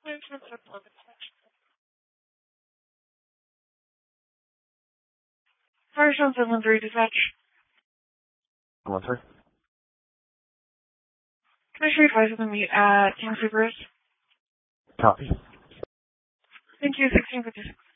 Firestone 7-3 dispatch. 1-3. Can I show you 5 of them meet at King Supers? Copy. Thank you, 1656.